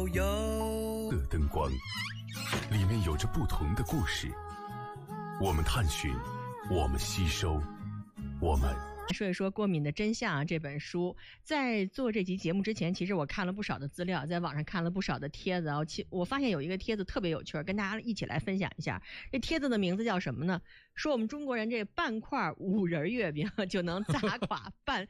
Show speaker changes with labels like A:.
A: 的灯光，里面有着不同的故事。我们探寻，我们吸收，我们
B: 说一说过敏的真相这本书。在做这集节目之前，其实我看了不少的资料，在网上看了不少的帖子。我发现有一个帖子特别有趣，跟大家一起来分享一下。这帖子的名字叫什么呢？说我们中国人这半块五仁月饼就能砸垮半